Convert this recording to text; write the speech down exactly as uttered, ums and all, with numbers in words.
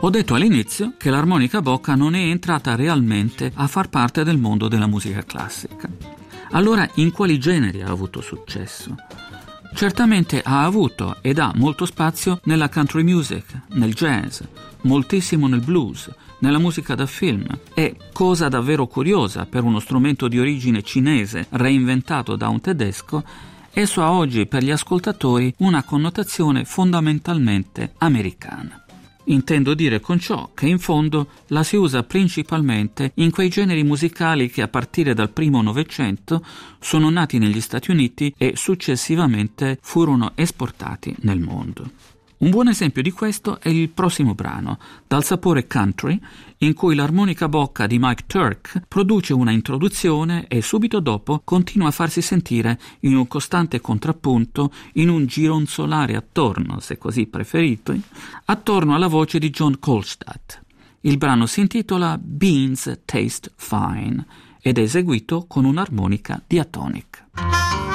Ho detto all'inizio che l'armonica a bocca non è entrata realmente a far parte del mondo della musica classica. Allora, in quali generi ha avuto successo? Certamente ha avuto ed ha molto spazio nella country music, nel jazz, moltissimo nel blues, nella musica da film e, cosa davvero curiosa per uno strumento di origine cinese reinventato da un tedesco, esso ha oggi per gli ascoltatori una connotazione fondamentalmente americana. Intendo dire con ciò che in fondo la si usa principalmente in quei generi musicali che a partire dal primo Novecento sono nati negli Stati Uniti e successivamente furono esportati nel mondo. Un buon esempio di questo è il prossimo brano, dal sapore country, in cui l'armonica a bocca di Mike Turk produce una introduzione e subito dopo continua a farsi sentire in un costante contrappunto, in un gironzolare attorno, se così preferito, attorno alla voce di John Kolstad. Il brano si intitola Beans Taste Fine ed è eseguito con un'armonica diatonica.